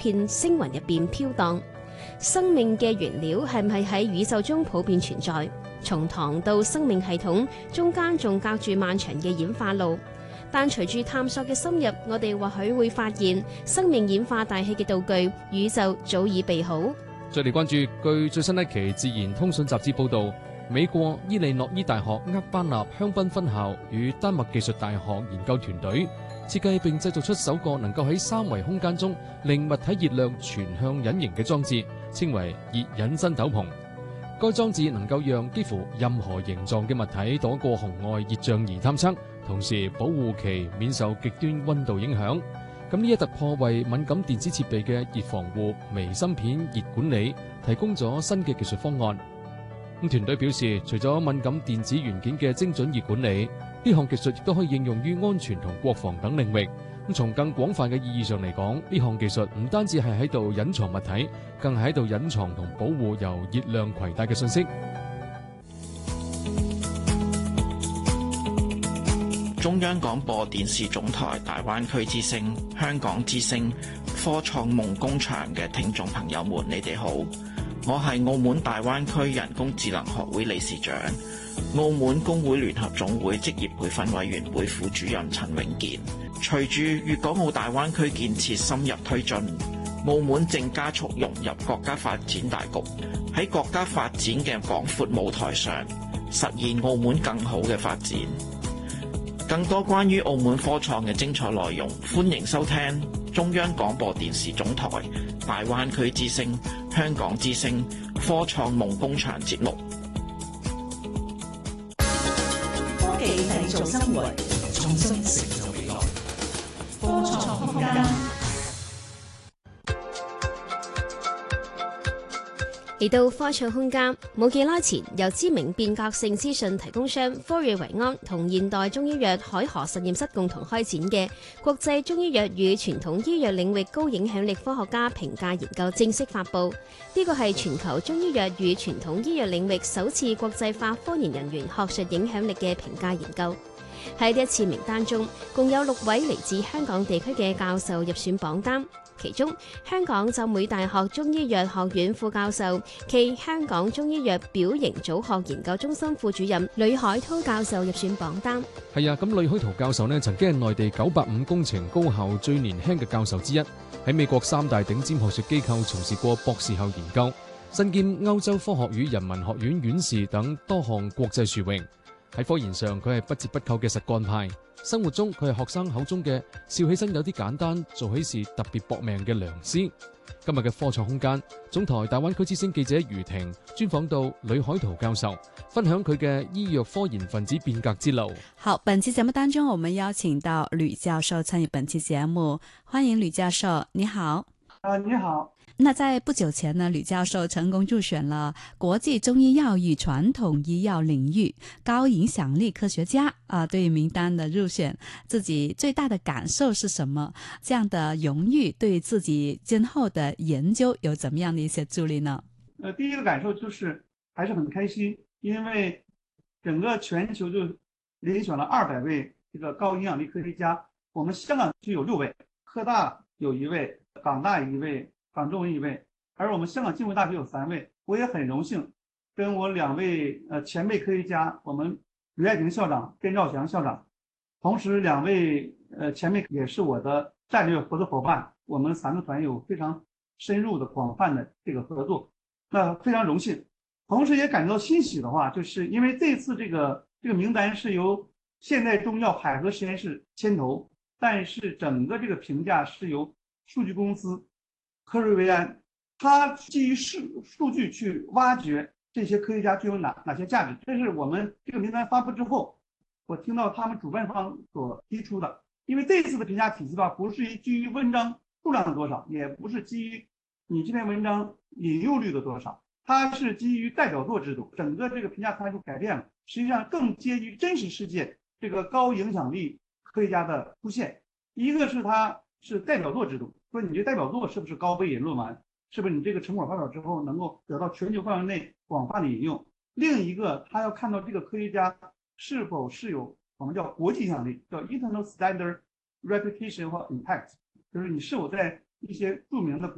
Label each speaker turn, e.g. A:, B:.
A: 片星雲入邊飄蕩。生命嘅原料係唔係喺宇宙中普遍存在？從糖到生命系統中間仲隔住漫長嘅演化路，但隨住探索嘅深入，我哋或許會發現生命演化大戲嘅道具，宇宙早已備好。
B: 再嚟關注，據最新一期《自然通訊》雜誌報導，美國伊利諾伊大學厄班納香檳分校與丹麥技術大學研究團隊設計並製造出首個能夠喺三維空間中令物體熱量全向隱形嘅裝置，稱為熱隱身斗篷。該裝置能夠讓幾乎任何形狀嘅物體躲過紅外熱像儀探測，同時保護其免受極端溫度影響。咁呢一突破為敏感電子設備嘅熱防護、微芯片熱管理提供咗新嘅技術方案。咁團隊表示，除咗敏感電子元件嘅精準熱管理，呢項技術亦都可以應用於安全同國防等領域。咁從更廣泛嘅意義上嚟講，呢項技術唔單止係喺度隱藏物體，更係喺度隱藏同保護由熱量攜帶嘅信息。
C: 中央廣播電視總台大灣區之聲、香港之聲、科創夢工場嘅聽眾朋友們，你哋好，我係澳門大灣區人工智能學會理事長、澳門工會聯合總會職業培訓委員會副主任陳永健。隨住粵港澳大灣區建設深入推進，澳門正加速融入國家發展大局，喺國家發展嘅廣闊舞台上，實現澳門更好嘅發展。更多關於澳門科創嘅精彩內容，歡迎收聽中央廣播電視總台大灣區之聲、香港之聲科創夢工場節目。
D: 科技製造生活，創新成就未來。科創空間。
A: 嚟到科創空間，冇幾耐前，由知名變革性資訊提供商科瑞維安同現代中醫藥海河實驗室共同開展嘅國際中醫藥與傳統醫藥領域高影響力科學家評價研究正式發布。呢個係全球中醫藥與傳統醫藥領域首次國際化科研人員學術影響力嘅評價研究。喺呢一次名單中，共有6位嚟自香港地區嘅教授入選榜單。其中，香港浸會大學中醫藥學院副教授暨香港中醫藥表型組學研究中心副主任呂海濤教授入選榜單。
B: 係啊，咁呂海濤教授呢，曾經係內地985工程高校最年輕嘅教授之一，喺美國3大頂尖學術機構從事過博士後研究，身兼歐洲科學與人文學院院士等多項國際殊榮。喺科研上，佢係不折不扣嘅實幹派；生活中，佢係學生口中嘅笑起身有啲簡單，做起事特別搏命嘅良師。今日嘅科創空間，總台大灣區之聲記者余婷專訪到呂海濤教授，分享佢嘅醫藥科研分子變革之路。
E: 好，本期節目當中，我們邀請到呂教授參與本期節目，歡迎呂教授，你好。
F: 你好。
E: 那在不久前呢，呂教授成功入選了國際中醫藥與傳統醫藥領域高影響力科學家對於名單的入選，自己最大的感受是什麼？這樣的榮譽對自己今後的研究有怎麼樣的一些助力呢？
F: 第一個感受就是還是很開心，因為整個全球就遴選了200位這個高影響力科學家，我們香港就有6位，科大有1位，港大1位，港中文1位，而我們香港浸會大學有3位。我也很榮幸跟我2位前輩科學家，我們呂愛婷校長、邊兆祥校長，同時2位前輩也是我的戰略合作夥伴，我們3個團有非常深入的廣泛的這個合作，那非常榮幸。同時也感到欣喜的話，就是因為這次這個名單是由現代中藥海河實驗室牽頭，但是整個這個評價是由數據公司科瑞維安，它基於數據去挖掘這些科學家具有哪些價值。這是我們這個名單發布之後，我聽到他們主辦方所提出的。因為這次的評價體系吧，不是基於文章數量的多少，也不是基於你這篇文章引用率的多少，它是基於代表作制度。整個這個評價參數改變了，實際上更接於真實世界這個高影響力科學家的出現。一個是它是代表作制度，說你這代表作是不是高非引論文，是不是你這個成果發表之後能夠得到全球範圍內廣泛的引用。另一個他要看到這個科學家是否是有我們叫國際影響力，叫 international standard reputation 或 impact，就是你是否在一些著名的